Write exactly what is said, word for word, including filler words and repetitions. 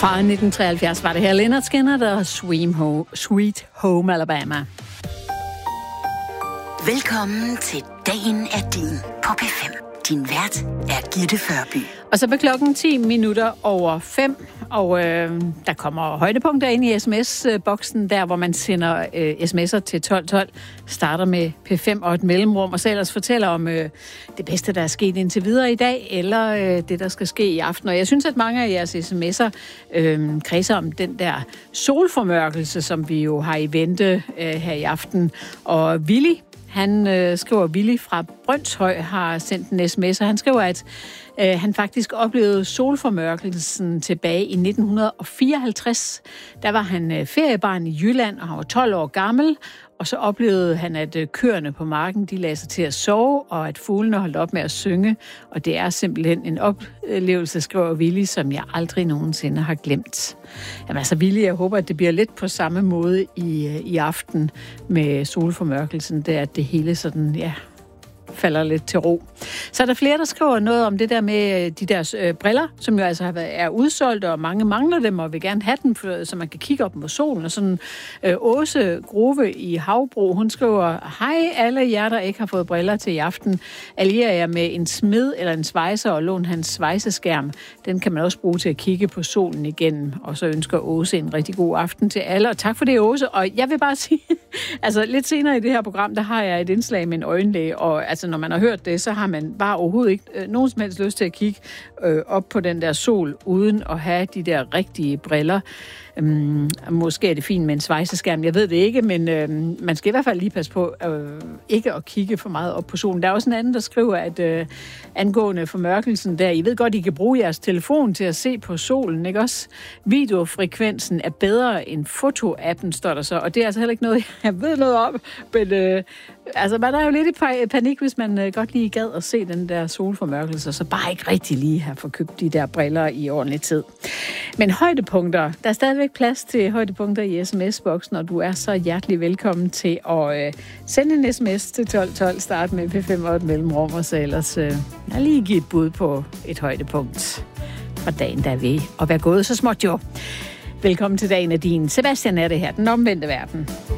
Fra nitten treoghalvfjerds var det her Lynyrd Skynyrd og Sweet Home Alabama. Velkommen til Dagen er din på P fem. Din vært er Gitte Førby. Og så på klokken ti minutter over fem, og øh, der kommer højdepunkter ind i sms-boksen, der hvor man sender øh, sms'er til tolv tolv, starter med P fem og et mellemrum, og så ellers fortæller om øh, det bedste, der er sket indtil videre i dag, eller øh, det, der skal ske i aften. Og jeg synes, at mange af jeres sms'er øh, kredser om den der solformørkelse, som vi jo har i vente øh, her i aften. Og Willy, han øh, skriver, Willy fra Brønshøj har sendt en sms, og han skriver, at øh, han faktisk oplevede solformørkelsen tilbage i nitten fireoghalvtreds. Der var han øh, feriebarn i Jylland, og han var tolv år gammel, og så oplevede han, at øh, køerne på marken, de lagde sig til at sove, og at fuglene holdt op med at synge, og det er simpelthen en oplevelse, skriver Willy, som jeg aldrig nogensinde har glemt. Jamen altså, Willy, jeg håber, at det bliver lidt på samme måde i, øh, i aften med solformørkelsen, det er, at det hele sådan, ja, falder lidt til ro. Så er der flere, der skriver noget om det der med de der øh, briller, som jo altså har været, er udsolgt, og mange mangler dem, og vil gerne have dem, for, så man kan kigge op på solen. Og sådan øh, Åse Grove i Havbro, hun skriver, hej alle jer, der ikke har fået briller til i aften. Allierer jeg med en smed eller en svejser og lån hans svejseskærm. Den kan man også bruge til at kigge på solen igennem. Og så ønsker Åse en rigtig god aften til alle. Og tak for det, Åse. Og jeg vil bare sige, altså lidt senere i det her program, der har jeg et indslag med en øjenlæge, og altså når man har hørt det, så har man bare overhovedet ikke øh, nogen som helst lyst til at kigge øh, op på den der sol, uden at have de der rigtige briller. Um, måske er det fint med en svejseskærm, jeg ved det ikke, men øh, man skal i hvert fald lige passe på øh, ikke at kigge for meget op på solen. Der er også en anden, der skriver, at øh, angående formørkelsen der, I ved godt, I kan bruge jeres telefon til at se på solen, ikke også? Videofrekvensen er bedre end fotoappen, står der så, og det er altså heller ikke noget, jeg ved noget om, men øh, altså, man er jo lidt i panik, hvis man øh, godt lige gad at se den der solformørkelse, så bare ikke rigtig lige have forkøbt de der briller i ordentlig tid. Men højdepunkter, der er stadigvæk plads til højdepunkter i sms-boksen, og du er så hjertelig velkommen til at øh, sende en sms til tolv tolv, start med P fem og et mellemrum, og så ellers øh, jeg lige give et bud på et højdepunkt fra dagen, der er ved at være gået så småt jo. Velkommen til Dagen af din. Sebastian er det her, den omvendte verden.